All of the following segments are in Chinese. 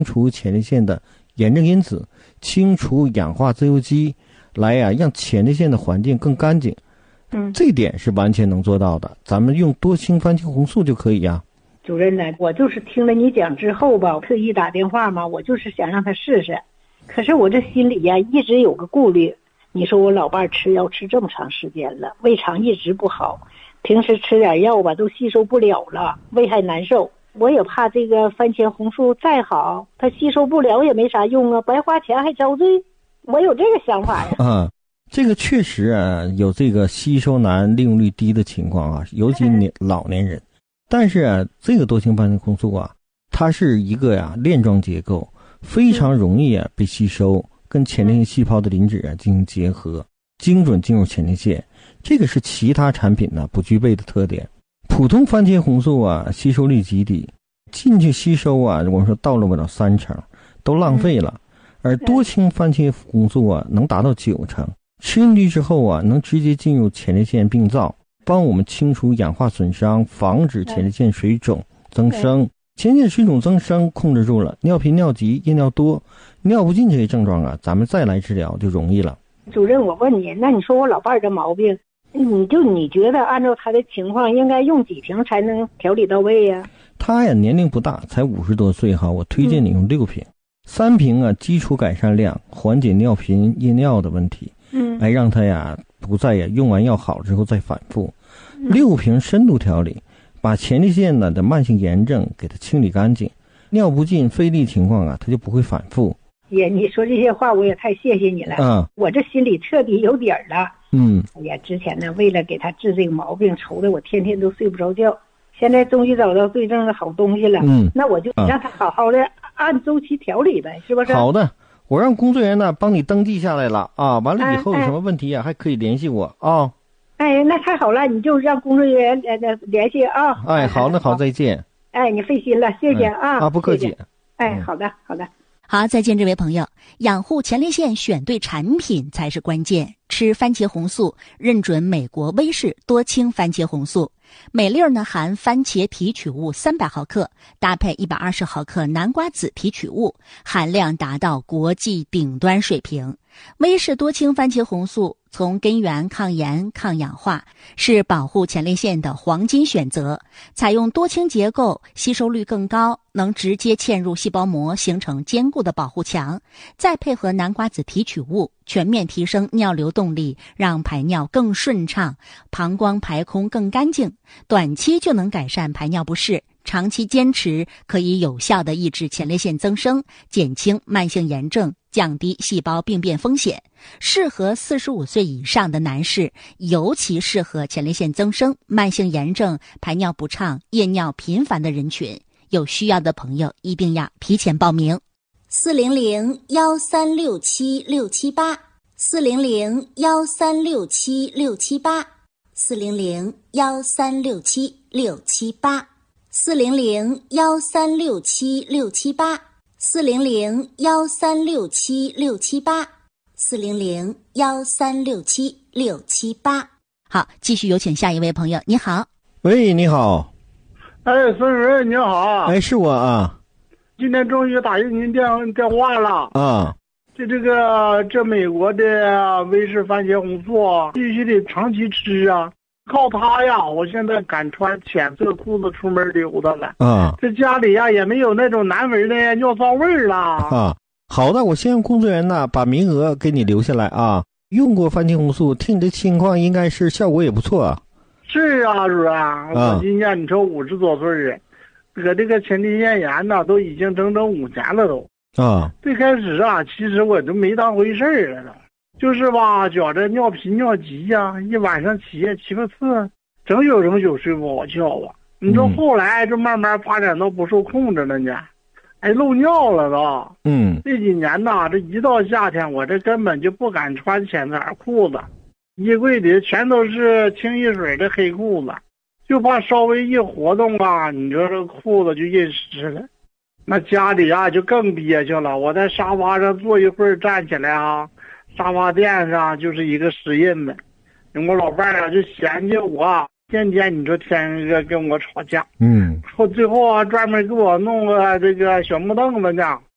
除前列腺的炎症因子，清除氧化自由基，来让前列腺的环境更干净。这点是完全能做到的，咱们用多氢番茄红素就可以呀。 主任呢，我就是听了你讲之后吧，我特意打电话嘛，我就是想让他试试。可是我这心里呀一直有个顾虑，你说我老伴吃药吃这么长时间了，胃肠一直不好，平时吃点药吧都吸收不了了，胃还难受。我也怕这个番茄红素再好，它吸收不了也没啥用啊，白花钱还遭罪。我有这个想法呀。 这个确实有这个吸收难、利用率低的情况尤其老年人。但是这个多氢番茄红素它是一个链状结构，非常容易被吸收，跟前列腺细胞的磷脂进行结合，精准进入前列腺。这个是其他产品不具备的特点。普通番茄红素吸收率极低，进去吸收我们说到了不了3成，都浪费了。而多氢番茄红素能达到9成，吃进去之后能直接进入前列腺病灶，帮我们清除氧化损伤，防止前列腺水肿增生。前列腺水肿增生控制住了，尿频尿急夜尿多尿不尽这些症状咱们再来治疗就容易了。 主任，我问你，那你说我老伴儿这毛病，你觉得按照他的情况应该用几瓶才能调理到位呀？ 他年龄不大，才50多岁我推荐你用6瓶。3瓶基础改善量，缓解尿频夜尿的问题，来让他不再用完药好之后再反复。6瓶深度调理，把前列腺的慢性炎症给它清理干净，尿不尽费力情况它就不会反复。你说这些话我也太谢谢你了。我这心里彻底有底儿了。哎呀，之前呢为了给他治这个毛病，愁得我天天都睡不着觉。现在终于找到对症的好东西了。那我就让他好好的按周期调理呗，是不是？好的，我让工作人员帮你登记下来了完了以后有什么问题还可以联系我哎，那太好了，你就让工作人员联系好的，好，再见。 你费心了，谢谢不客气。 好的。 好，再见，这位朋友。养护前列腺选对产品才是关键。吃番茄红素，认准美国威士多氢番茄红素。每粒呢含番茄提取物300毫克，搭配120毫克南瓜子提取物，含量达到国际顶端水平。威士多氢番茄红素从根源抗炎抗氧化，是保护前列腺的黄金选择。采用多氢结构，吸收率更高，能直接嵌入细胞膜，形成坚固的保护墙。再配合南瓜子提取物，全面提升尿流动力，让排尿更顺畅，膀胱排空更干净。短期就能改善排尿不适，长期坚持可以有效地抑制前列腺增生，减轻慢性炎症，降低细胞病变风险。适合45岁以上的男士，尤其适合前列腺增生、慢性炎症、排尿不畅、夜尿频繁的人群。有需要的朋友一定要提前报名。400-1367-678 400-1367-678 400-1367-678 400-1367-678 400-1367-678 400-1367-678。好，继续有请下一位朋友。你好。 喂，你好。 孙主任你好。 是我今天终于打进您电话了这美国的威士番茄红素必须得长期吃靠它呀，我现在敢穿浅色裤子出门溜达了这家里也没有那种难闻的尿骚味了好的，我先让工作人员把名额给你留下来用过番茄红素，听你的情况应该是效果也不错是主任我今年你说50多岁了，得这个前列腺炎都已经整整5年了都最开始其实我都没当回事了就是觉着尿频尿急一晚上起夜7、8次，整有睡不好觉你说后来就慢慢发展到不受控制了呢，漏尿了都这几年这一到夏天，我这根本就不敢穿浅色裤子，衣柜里全都是清一水的黑裤子，就怕稍微一活动你说这裤子就印湿了。那家里就更憋屈了，我在沙发上坐一会儿站起来沙发垫上就是一个湿印子。我老伴儿就嫌弃我，天天你说天天跟我吵架最后专门给我弄个这个小木凳子呢，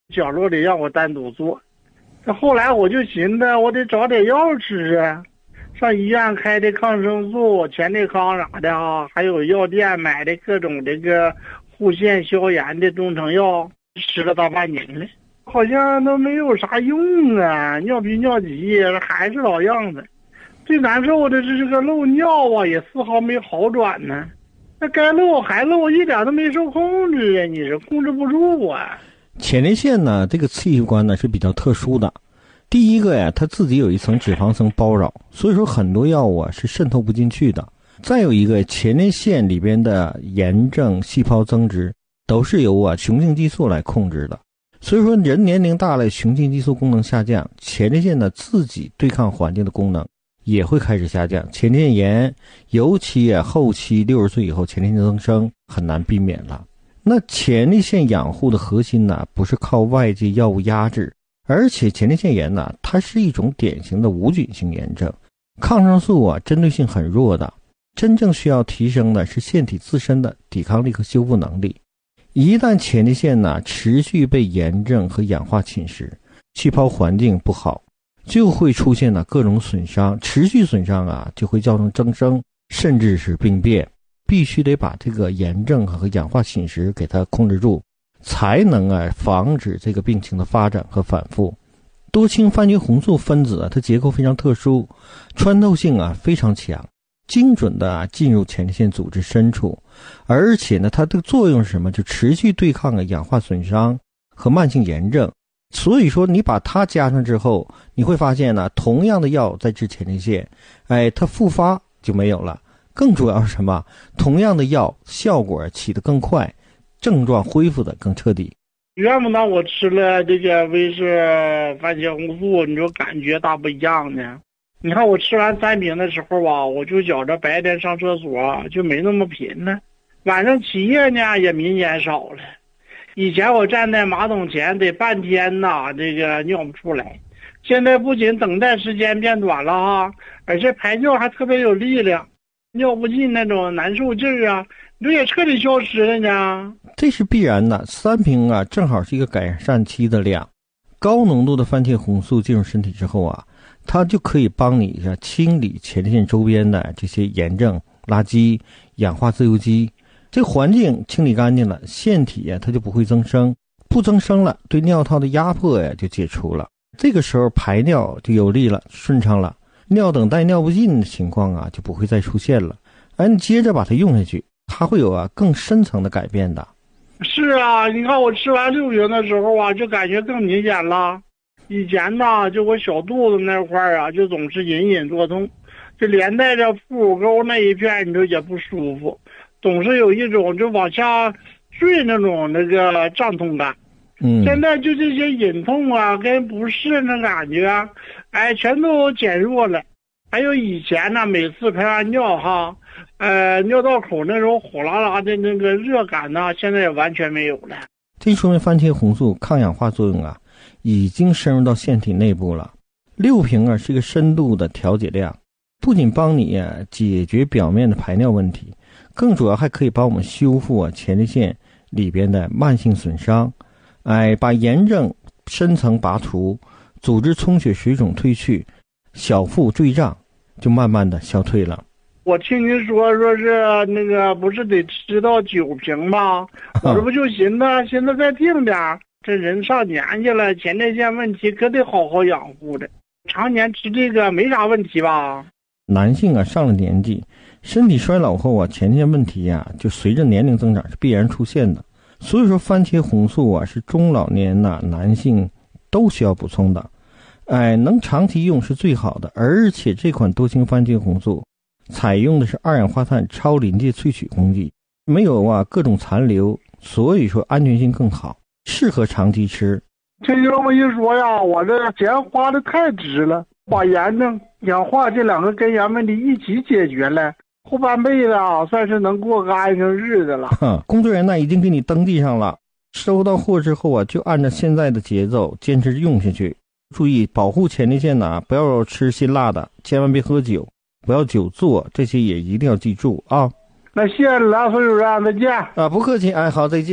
角落里让我单独坐。后来我就寻思，我得找点药吃啊，上医院开的抗生素、前列康啥的啊，还有药店买的各种这个护腺消炎的中成药，吃了大半年了，好像都没有啥用啊，尿频尿急还是老样子。最难受的是这个漏尿啊，也丝毫没好转呢。那该漏还漏，一点都没受控制啊！你是控制不住啊。 前列腺呢，这个器官呢是比较特殊的。第一个呀，它自己有一层脂肪层包绕，所以说很多药物是渗透不进去的。再有一个，前列腺里边的炎症、细胞增殖都是由雄性激素来控制的。所以说人年龄大了，雄性激素功能下降，前列腺呢自己对抗环境的功能也会开始下降，前列腺炎尤其后期60岁以后前列腺增生很难避免了。那前列腺养护的核心呢，不是靠外界药物压制，而且前列腺炎呢，它是一种典型的无菌性炎症，抗生素针对性很弱的，真正需要提升的是腺体自身的抵抗力和修复能力。一旦前列腺呢持续被炎症和氧化侵蚀，细胞环境不好，就会出现各种损伤，持续损伤就会造成增生，甚至是病变。必须得把这个炎症和氧化侵蚀给它控制住，才能防止这个病情的发展和反复。多氢番茄红素分子它结构非常特殊，穿透性非常强，精准的进入前列腺组织深处，而且呢它的作用是什么？就持续对抗氧化损伤和慢性炎症。所以说你把它加上之后，你会发现同样的药在治前列腺，它复发就没有了。更主要是什么？同样的药效果起得更快，症状恢复的更彻底。 原本我吃了这个威氏番茄红素，你说感觉大不一样呢？你看我吃完3瓶的时候我就觉着白天上厕所就没那么频了，晚上起夜呢也明显少了。以前我站在马桶前得半天这个尿不出来，现在不仅等待时间变短了而且排尿还特别有力量，尿不尽那种难受劲儿这也彻底消失了呢。 这是必然的，3瓶正好是一个改善期的量。高浓度的番茄红素进入身体之后它就可以帮你清理前列腺周边的这些炎症、垃圾、氧化自由基。这个环境清理干净了，腺体它就不会增生，不增生了，对尿道的压迫就解除了。这个时候排尿就有力了，顺畅了。尿等待尿不尽的情况就不会再出现了。你接着把它用下去，它会有更深层的改变的。 是你看我吃完6瓶的时候就感觉更明显了。以前就我小肚子那块就总是隐隐作痛，就连带着腹股沟那一片你就也不舒服，总是有一种就往下坠那种个胀痛感。现在就这些隐痛跟不适那感觉全都减弱了。还有以前每次排完尿尿道口那种火辣辣的那个热感现在也完全没有了。 这说明番茄红素抗氧化作用已经深入到腺体内部了。6瓶是一个深度的调节量，不仅帮你解决表面的排尿问题，更主要还可以帮我们修复前列腺里边的慢性损伤，把炎症深层拔除，组织充血水肿退去，小腹坠胀就慢慢的消退了。 我听您说是那个不是得吃到9瓶吗？我这不就寻思再定点，这人上年纪了，前列腺问题可得好好养护的，常年吃这个没啥问题吧？ 男性上了年纪，身体衰老后前列腺问题就随着年龄增长是必然出现的。所以说番茄红素是中老年男性都需要补充的，能长期用是最好的。而且这款多氢番茄红素采用的是2氧化碳超临界萃取工艺，没有各种残留，所以说安全性更好，适合长期吃。 听你这么一说我这钱花的太值了，把炎症、氧化这2个根源问题一起解决了，后半辈子算是能过个安生日子了。 工作人员已经给你登记上了，收到货之后就按照现在的节奏坚持用下去。注意保护前列腺不要吃辛辣的，千万别喝酒，不要久坐，这些也一定要记住那谢谢了，孙主任，再见。 不客气，好，再见。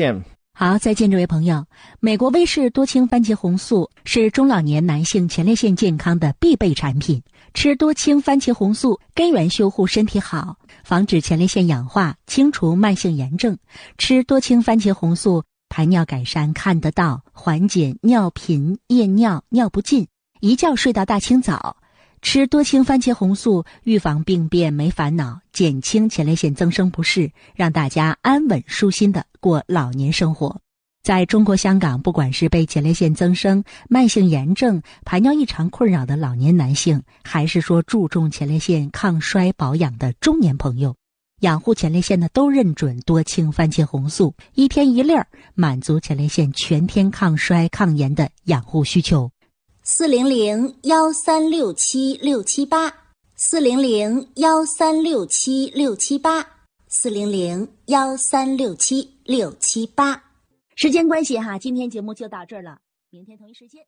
好，再见这位朋友。美国威氏多氢番茄红素是中老年男性前列腺健康的必备产品。吃多氢番茄红素根源修护身体好，防止前列腺氧化，清除慢性炎症。吃多氢番茄红素排尿改善看得到，缓解尿频、夜尿、尿不尽，一觉睡到大清早。吃多氢番茄红素预防病变没烦恼，减轻前列腺增生不适，让大家安稳舒心的过老年生活。在中国香港，不管是被前列腺增生、慢性炎症、排尿异常困扰的老年男性，还是说注重前列腺抗衰保养的中年朋友，养护前列腺的都认准多氢番茄红素，一天一粒儿，满足前列腺全天抗衰抗炎的养护需求。 400-1367-678 400-1367-678 400-1367-678。 时间关系哈，今天节目就到这儿了，明天同一时间。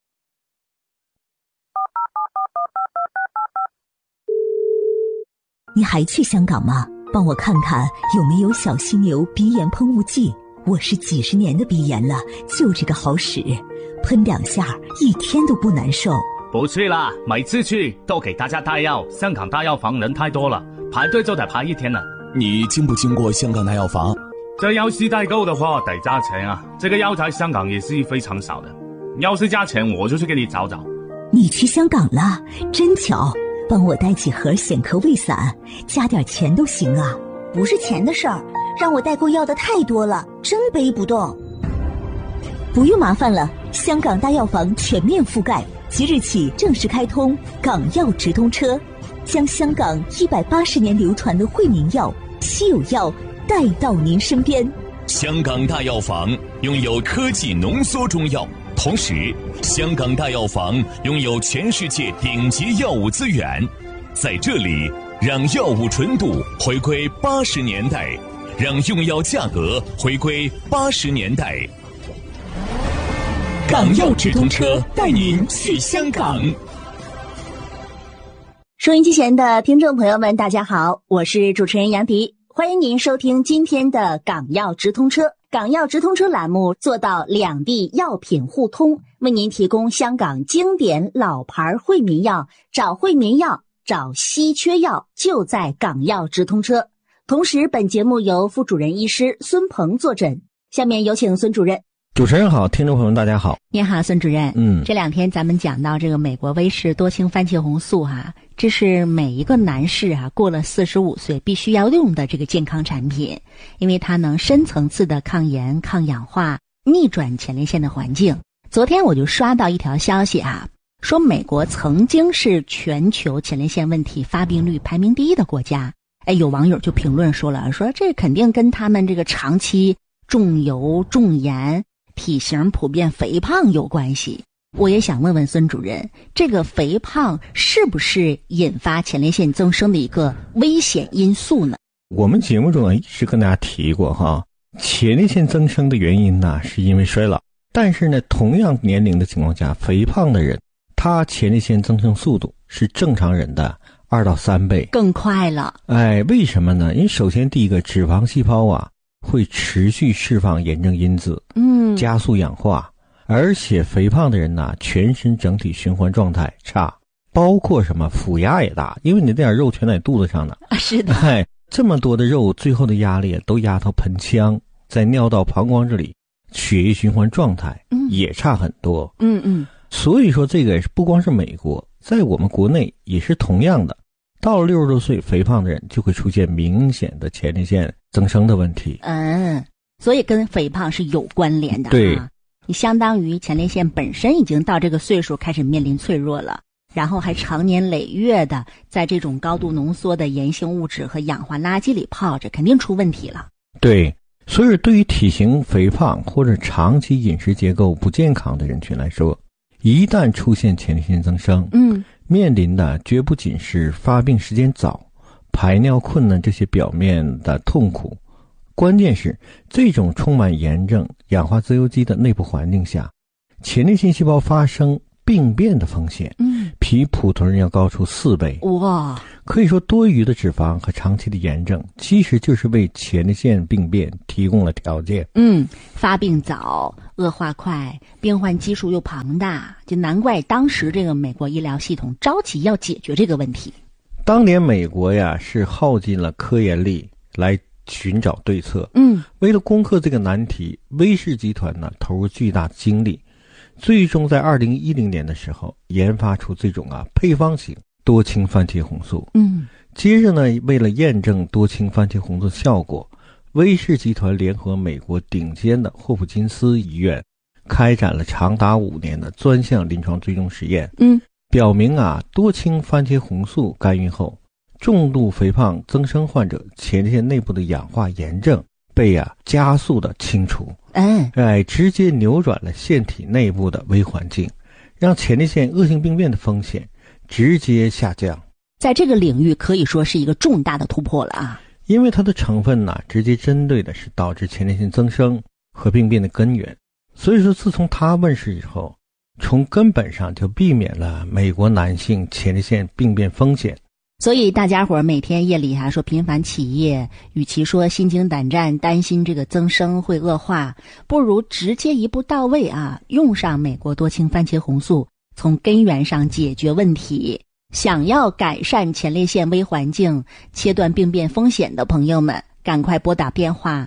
你还去香港吗？帮我看看有没有小犀牛鼻炎喷雾剂，我是几十年的鼻炎了，就这个好使，喷2下一天都不难受。 不去啦，每次去都给大家带药，香港大药房人太多了，排队就得排1天了。 你经不经过香港大药房？ 这要是代购的话得加钱啊，这个药在香港也是非常少的，要是加钱我就去给你找找。 你去香港了，真巧，帮我带几盒显科胃散，加点钱都行啊。 不是钱的事儿，让我代购要的太多了，真背不动。 不用麻烦了，香港大药房全面覆盖，即日起正式开通港药直通车，将香港180年流传的惠民药、稀有药带到您身边。 香港大药房拥有科技浓缩中药，同时香港大药房拥有全世界顶级药物资源，在这里让药物纯度回归80年代，让用药价格回归80年代。港药直通车带您去香港。 收音机前的听众朋友们，大家好，我是主持人杨迪，欢迎您收听今天的港药直通车。港药直通车栏目做到两地药品互通，为您提供香港经典老牌惠民药，找惠民药，找稀缺药，就在港药直通车。同时本节目由副主任医师孙鹏坐诊，下面有请孙主任。 主持人好，听众朋友们大家好。 你好，孙主任。这2天咱们讲到这个美国威氏多氢番茄红素这是每一个男士过了45岁必须要用的这个健康产品，因为它能深层次的抗炎、抗氧化，逆转前列腺的环境。昨天我就刷到一条消息说美国曾经是全球前列腺问题发病率排名第1的国家。有网友就评论说这肯定跟他们这个长期重油、重盐、体型普遍肥胖有关系。我也想问问孙主任，这个肥胖是不是引发前列腺增生的一个危险因素呢？ 我们节目中一直跟大家提过前列腺增生的原因是因为衰老，但是呢，同样年龄的情况下，肥胖的人他前列腺增生速度是正常人的2到3倍， 更快了。 为什么呢？因为首先第一个，脂肪细胞会持续释放炎症因子，加速氧化，而且肥胖的人全身整体循环状态差，包括什么腹压也大，因为你那点肉全在肚子上呢。 是的。 这么多的肉，最后的压力都压到盆腔，在尿道、膀胱这里，血液循环状态也差很多。所以说这个不光是美国，在我们国内也是同样的。到了60多岁，肥胖的人就会出现明显的前列腺增生的问题。 所以跟肥胖是有关联的。 对， 你相当于前列腺本身已经到这个岁数开始面临脆弱了，然后还长年累月的在这种高度浓缩的炎性物质和氧化垃圾里泡着，肯定出问题了。 对，所以对于体型肥胖或者长期饮食结构不健康的人群来说，一旦出现前列腺增生，面临的绝不仅是发病时间早、排尿困难这些表面的痛苦，关键是这种充满炎症、氧化自由基的内部环境下，前列腺细胞发生病变的风险比普通人要高出4倍。 哇！ 可以说多余的脂肪和长期的炎症其实就是为前列腺病变提供了条件。 发病早，恶化快，病患基数又庞大，就难怪当时这个美国医疗系统着急要解决这个问题。 当年美国呀是耗尽了科研力来寻找对策。为了攻克这个难题，威氏集团呢投入巨大精力，最终在2010年的时候研发出这种配方型多氢番茄红素。接着呢，为了验证多氢番茄红素的效果，威氏集团联合美国顶尖的霍普金斯医院开展了长达5年的专项临床追踪实验。表明多氢番茄红素干预后，重度肥胖增生患者前列腺内部的氧化炎症被加速的清除。直接扭转了腺体内部的微环境，让前列腺恶性病变的风险直接下降。 在这个领域可以说是一个重大的突破了因为它的成分直接针对的是导致前列腺增生和病变的根源。所以说自从它问世以后，从根本上就避免了美国男性前列腺病变风险。 所以大家伙每天夜里说频繁起夜，与其说心惊胆战担心这个增生会恶化，不如直接一步到位用上美国多氢番茄红素，从根源上解决问题。想要改善前列腺微环境，切断病变风险的朋友们，赶快拨打电话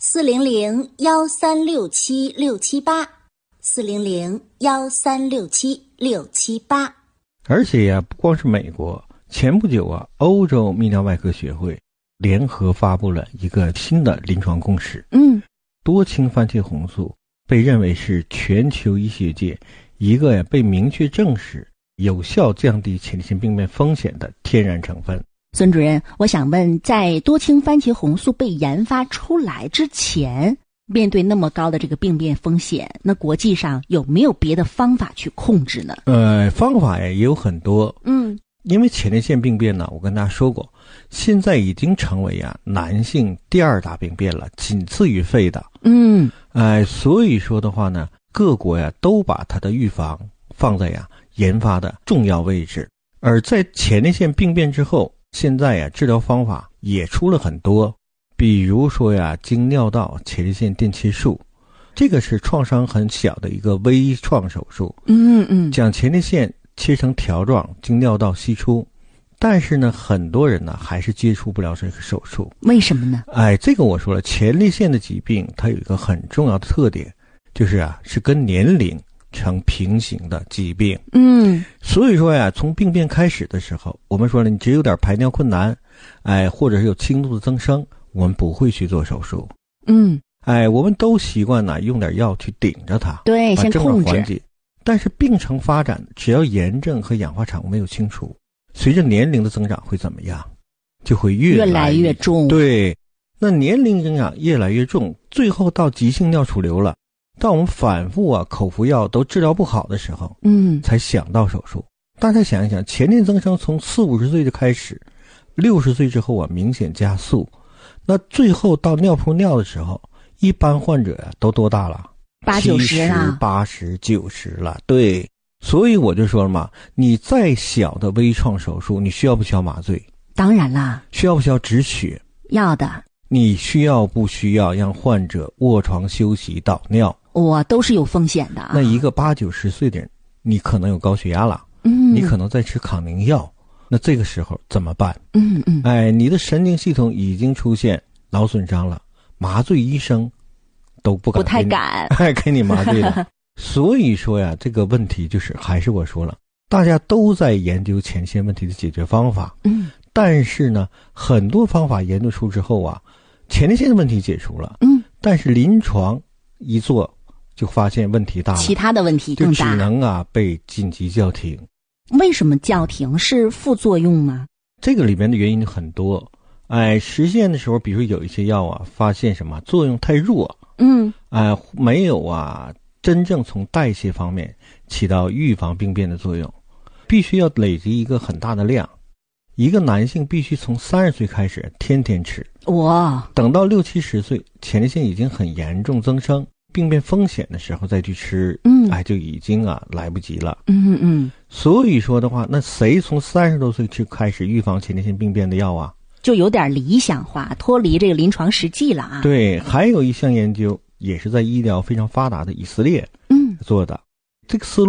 400-1367-678，400-1367-678。 而且不光是美国，前不久欧洲泌尿外科学会联合发布了一个新的临床共识。多氢番茄红素被认为是全球医学界一个被明确证实有效降低前列腺病变风险的天然成分。 孙主任，我想问，在多氢番茄红素被研发出来之前，面对那么高的这个病变风险，那国际上有没有别的方法去控制呢？ 方法也有很多。因为前列腺病变呢，我跟大家说过，现在已经成为男性第2大病变了，仅次于肺的。所以说的话呢，各国都把它的预防放在研发的重要位置。而在前列腺病变之后，现在治疗方法也出了很多，比如说经尿道前列腺电切术，这个是创伤很小的一个微创手术。将前列腺切成条状，经尿道吸出。但是呢，很多人还是接触不了这个手术。 为什么呢？ 这个我说了，前列腺的疾病它有一个很重要的特点，就是是跟年龄成平行的疾病。所以说从病变开始的时候，我们说了，你只有点排尿困难，或者是有轻度的增生，我们不会去做手术。我们都习惯用点药去顶着它， 对，先控制缓解。但是病程发展，只要炎症和氧化产物没有清除，随着年龄的增长会怎么样？就会越来越重。 对，那年龄增长越来越重，最后到急性尿储留了。当我们反复口服药都治疗不好的时候，才想到手术。大家想一想，前列腺增生从40-50岁就开始，60岁之后明显加速。那最后到尿布尿的时候，一般患者都多大了？80-90了，80、90了。对，所以我就说了嘛，你再小的微创手术，你需要不需要麻醉？ 当然啦。 需要不需要止血？ 要的。 你需要不需要让患者卧床休息导尿？ 我都是有风险的那一个80-90岁的人，你可能有高血压了，你可能在吃抗凝药，那这个时候怎么办？你的神经系统已经出现脑损伤了，麻醉医生都不太敢给你麻醉的。所以说这个问题就是还是我说了，大家都在研究前列腺问题的解决方法。但是呢，很多方法研究出之后前列腺的问题解除了，但是临床一做就发现问题大了， 其他的问题更大， 就只能被紧急叫停。 为什么叫停？是副作用吗？ 这个里面的原因很多。实验的时候，比如有一些药发现什么作用太弱，没有真正从代谢方面起到预防病变的作用，必须要累积一个很大的量。一个男性必须从30岁开始天天吃，等到60-70岁前列腺已经很严重增生， 病变风险的时候再去吃，就已经来不及了。所以说的话，那谁从30多岁就开始预防前列腺病变的药啊？ 就有点理想化，脱离这个临床实际了啊。 对，还有一项研究也是在医疗非常发达的以色列做的，这个思路